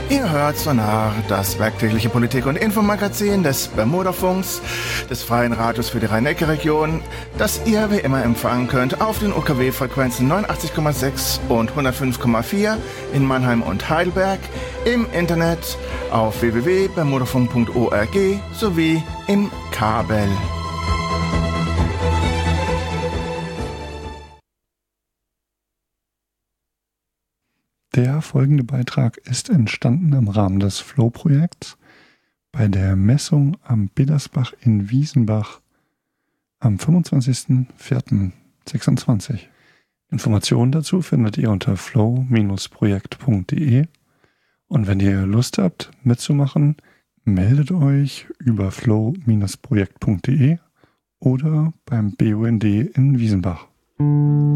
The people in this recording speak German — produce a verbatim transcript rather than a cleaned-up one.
Ihr hört Sonar, das werktägliche Politik- und Infomagazin des Bermudafunks, des Freien Radios für die Rhein-Necke-Region, das ihr wie immer empfangen könnt auf den U K W-Frequenzen neunundachtzig Komma sechs und hundertfünf Komma vier in Mannheim und Heidelberg, im Internet auf w w w punkt bermudafunk punkt org sowie im Kabel. Der folgende Beitrag ist entstanden im Rahmen des Flow-Projekts bei der Messung am Biddersbach in Wiesenbach am fünfundzwanzigsten vierten sechsundzwanzig. Informationen dazu findet ihr unter flow Bindestrich projekt punkt de und wenn ihr Lust habt mitzumachen, meldet euch über flow Bindestrich projekt punkt de oder beim B U N D in Wiesenbach.